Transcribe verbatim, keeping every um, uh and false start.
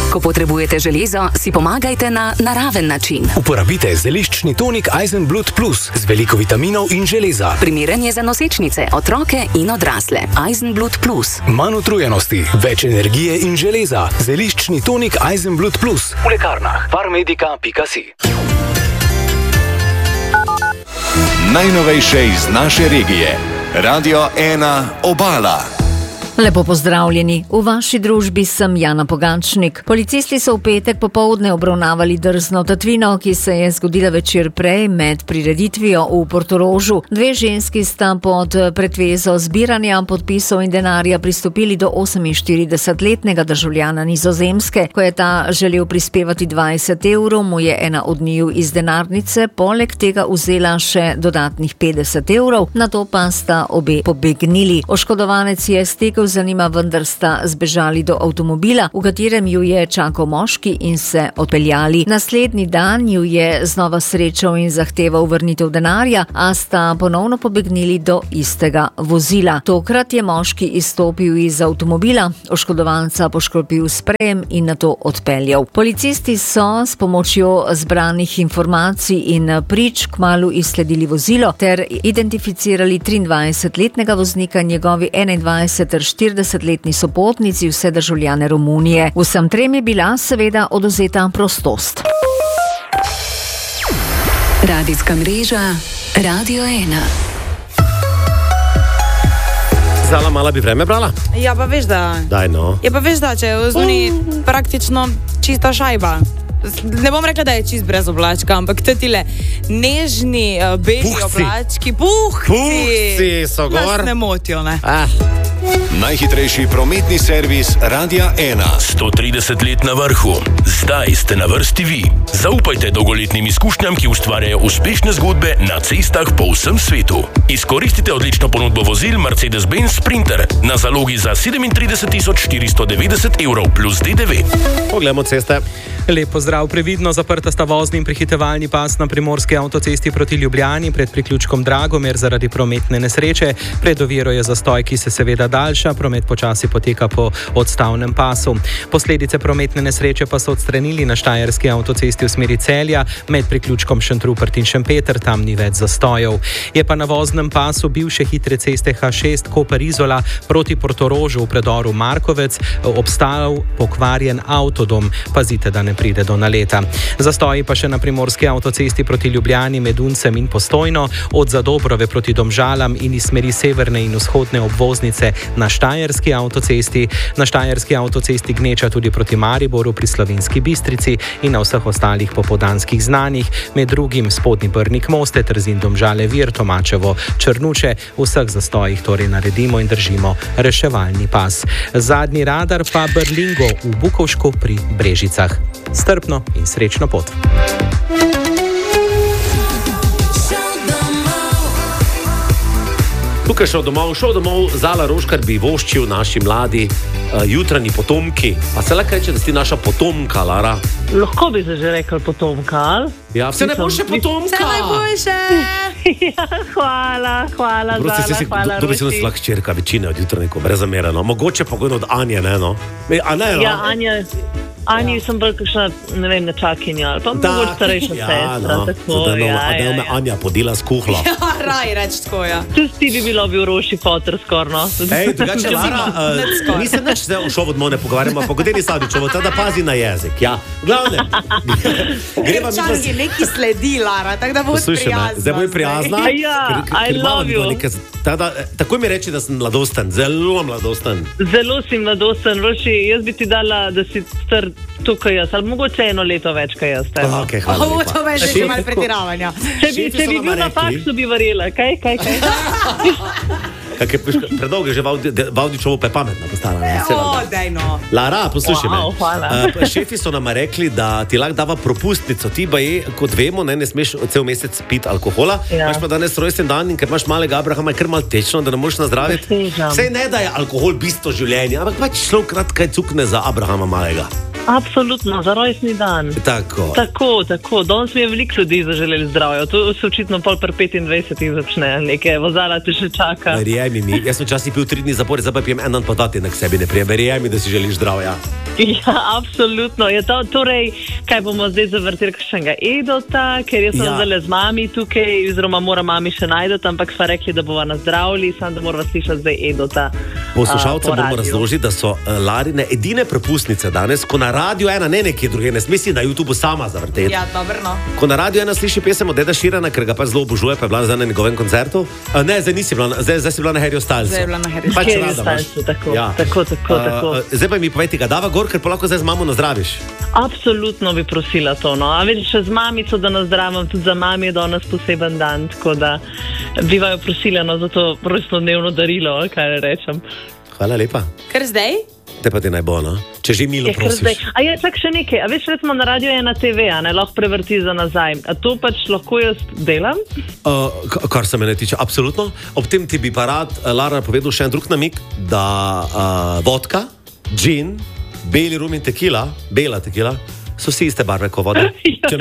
Ko potrebujete železo, si pomagajte na naraven način. Uporabite zeliščni tonik Eisenblut Plus z veliko vitaminov in železa. Primeren je za nosečnice, otroke in odrasle. Eisenblut Plus. Manj utrujenosti, več energije in železa. Zeliščni tonik Eisenblut Plus. V lekarnah farmedica pika si. Najnovejše iz naše regije. Radio ena Obala. Lepo pozdravljeni. V vaši družbi sem Jana Pogačnik. Policisti so v petek popoldne obravnavali drzno tatvino, ki se je zgodila večer prej med prireditvijo v Portorožu. Dve ženski sta pod pretvezo zbiranja podpisov in denarja pristopili do oseminštiridesetletnega državljana Nizozemske. Ko je ta želel prispevati dvajset evrov, mu je ena od njiju iz denarnice poleg tega vzela še dodatnih petdeset evrov, nato pa sta obe pobegnili. Oškodovanec je stekel za njima, vendar sta zbežali do avtomobila, v katerem ju je čakal moški, in se odpeljali. Naslednji dan ju je znova srečal in zahteval vrnitev denarja, a sta ponovno pobegnili do istega vozila. Tokrat je moški izstopil iz avtomobila, oškodovanca poškropil s sprejem in nato odpeljal. Policisti so s pomočjo zbranih informacij in prič kmalu izsledili vozilo ter identificirali triindvajsetletnega voznika, njegovi enaindvajset ter štiridesetletni sopotnici, vse državljane Romunije. Vsem trem je bila seveda odvzeta prostost. Radijska mreža Radio ena. Zala, mala bi vreme brala? Ja, pa veš, da... Daj, no. Ja, pa veš, da če je zunaj praktično čista šajba. Ne bom rekla, da je čist brez oblačka, ampak to tile nežni, uh, beli Puhci. oblački, puhci, Puhci so gor. nas ne motijo, ne? Ah. Najhitrejši prometni servis Radia ena. sto trideset let na vrhu. Zdaj ste na vrsti vi. Zaupajte dolgoletnim izkušnjam, ki ustvarjajo uspešne zgodbe na cestah po vsem svetu. Izkoristite odlično ponudbo vozil Mercedes-Benz Sprinter na zalogi za sedemintrideset tisoč štiristo devetdeset evrov plus D D V. Poglejmo ceste. Lep pozdrav, previdno zaprta sta vozni in prehitevalni pas na primorski avtocesti proti Ljubljani pred priključkom Dragomer zaradi prometne nesreče. Pred oviro je zastoj, ki se seveda daljša, promet počasi poteka po odstavnem pasu. Posledice prometne nesreče pa so odstranili na štajerski avtocesti v smeri Celja med priključkom Šentrupert in Šempeter, tam ni več zastojev. Je pa na voznem pasu bivše hitre ceste H šest Koper-Izola proti Portorožu v predoru Markovec obstal pokvarjen avtodom. Pazite, da ne pride do naleta. Zastoji pa še na primorski avtocesti proti Ljubljani med Uncem in Postojno, od Zadobrove proti Domžalam in iz smeri severne in vzhodne obvoznice na štajerski avtocesti. Na štajerski avtocesti gneča tudi proti Mariboru pri Slovenski Bistrici in na vseh ostalih popoldanskih znanjih, med drugim Spodnji Brnik Moste, Trzin Domžale Vir, Tomačevo Črnuče. V vseh zastojih torej naredimo in držimo reševalni pas. Zadnji radar pa Berlingo v Bukovšku pri Brežicah. Strpno in srečno pot. Tukaj šel domov, šel domov, Zala Roškar bi voščil naši mladi uh, jutranji potomki. Pa se lahko reče, da si naša potomka, Lara? Lahko bi se že rekel potomka, ali? Ja, vse najboljše potomka! Vse najboljše! Ja, hvala, hvala, Prosti, Zala, si, hvala, kdo bi se nas Roši. lahko čerka večine od jutranjikov, brez zamere, no. Mogoče pa od Anje, ne, no. A ne, no? Ja, Anja, Anji sem bolj kakšna, ne vem, nečakinja, ali pa mogoče starejša ja, sestra, no. tako, Zdaj, no, ja, a da ja, me ja. Anja podila s kuhlo. Ja, raj reč tako, ja. Tudi ti bi bilo bi v Roši fotor skorno. Ej, drugače, Lara, Nič uh, skoraj. nisem nič zdaj šel od mone pogovarjamo, pa godeni Savičevo, tada pazi na jezik, ja. V glavnem, greva mi Čas je neki sledi, Lara, tako da bo Poslušaj me, prijazna. zdaj boj prijazna. Ja, ker- ker- I ker imamo love you. nekaj- tada, eh, Takoj mi reči, da sem mladosten, zelo mladosten. Zelo si mladosten, Roši, jaz bi ti dala, da si star tukaj jaz, ali mogoče eno leto več, kaj jaz. Oh, okay, hvala Oh, lepa. to veš, že Šef- malo pretiravanja. Če bi, šefi če so bi nama bil na rekli- faksu, bi verjela, kaj, kaj, kaj? Kak je piška- predolgo je že Vavdi- de- Vavdičevo pa je pametna postala. ne, vse O, valjda. daj no. Lara, poslušaj me. Wow, hvala. Uh, šefi so nama rekli, da ti lahko dava propustnico. Ti pa je, kot vemo, ne, ne smeš cel mesec piti alkohola. Ja. Imaš pa danes rojsten dan in ker imaš malega Abrahama, je kar malo tečno, da ne moreš nazdraviti. Sežam. Sej ne, da je alkohol bistvo življenja, ampak pač človek krat kaj cukne za Abrahama malega. Absolutno, za rojstni dan. Tako. Tako, tako. Danes mi je veliko ljudi zaželeli zdravja. To se očitno pol pri petindvajsetih začne. Neke vozala te še čaka. Verjemi mi, jaz sem včasih pil tri dni zapor, zdaj pa pijem en dan pa ta teden k sebi ne prijem. Verjemi, da si želiš zdravja. Ja, absolutno. Je to, torej, kaj bomo zdaj zavrteli kakšnega Edota, ker jaz sem Ja. zdaj z mami tukaj, oziroma mora mami še najdoti, ampak sva rekli, da bova nazdravili, samo da morava slišati zdaj Edota. Poslušalcem a, po bomo radiu. razložiti, da so uh, Larine edine prepustnice danes, ko na Radio ena, ne nekje druge, ne smesi na YouTubu sama zavrteti. Ja, dobro, no. Ko na Radio ena sliši pesem od Eda Sheerana, ker ga pa zelo obožuje, pa je bila zdaj na njegovem koncertu. Uh, ne, zdaj nisi bila, na- zdaj, zdaj si bila na Harryju Stylesu. Zdaj je bila na Harryju Pač Harryju rada imaš. Stylesu, tako, tako, tako, tako. Uh, zdaj pa mi povejte, ga dava gor, ker pa lahko zdaj z mamo nazdraviš. Absolutno bi prosila to. No. A veš, še z mamico, da nazdravim, tudi za mami je danes poseben dan, tako da bi vaju prosila no, za to rojstnodnevno darilo, kaj ne rečem. Hvala lepa. Ker zdaj? Te pa ti naj bo, no? Če že milo Je kar zdaj. prosiš. A je čak še nekaj, a veš, recimo na Radio ena te ve, a ne lahko prevrti za nazaj. A to pač lahko jaz delam? Uh, k- kar se mene tiče, absolutno. Ob tem ti bi pa rad, uh, Lara, povedal še en drug namig, da uh, vodka, gin, beli rum in tekila, bela tekila, so vsi iste barve kot voda. Ja. Če